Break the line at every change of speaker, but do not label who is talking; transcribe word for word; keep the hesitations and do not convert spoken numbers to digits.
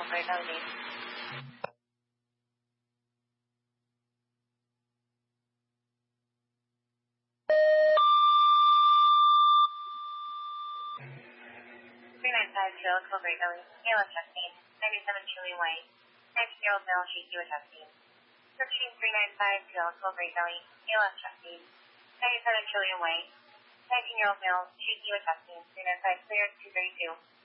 Great Valley. three nine five zero Code Great Valley. A L S testing. ninety-seven Chilean Way. nineteen-year-old male, shaky with testing. thirteen three nine five zero Code Great Valley. A L S testing. ninety-seven Chilean Way. nineteen-year-old male, shaky with testing. three nine five clear, two thirty-two.